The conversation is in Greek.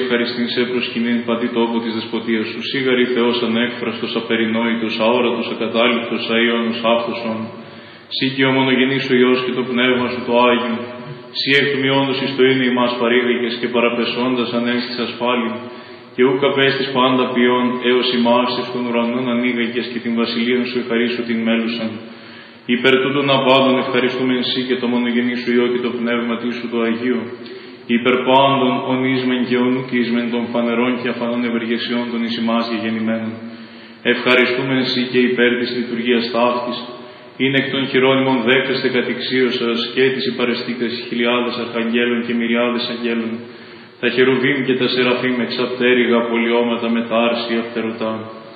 ευχαριστήν σε προσκυνήν παντή τόπο της δεσποτείας σου. Σίγαρη Θεός ανέκφραστος, απερινόητος, αόρατος, ακατάληπτος, αΐωνος, άφθοσον. Συ και ο μονογενής σου Υιός και το Πνεύμα σου το Άγιον. Συ εκ του μειόντος εις το είναι ημάς παρήγαγες και παραπεσώντας ανέστης ασφάλιν. Και ούκ απέστης πάντα ποιόν έως ημάς εις των ουρανών ανοίγαγες και την βασιλείαν σου εχαρίσου την μέλουσαν. Υπερ τούτων απάντων ευχαριστούμεν Συ και το μονογενή σου Υιό και το Πνεύμα σου το Αγίο. Υπερ πάντων ονείσμεν και ονούκισμεν των φανερών και αφανών ευεργεσιών των εις ημάς γεγεννημένων. Ευχαριστούμεν Συ και υπέρ της λειτουργίας ταύτης. Είναι εκ των χειρόνιμων δέκτεστε κατηξίωσας και της υπαρεστήκας χιλιάδες αρχαγγέλων και μυριάδες αγγέλων. Τα χερουβίμ και τα σεραφείμ εξαπτέρυγα πολιώματα με τα άρσια φτερωτά.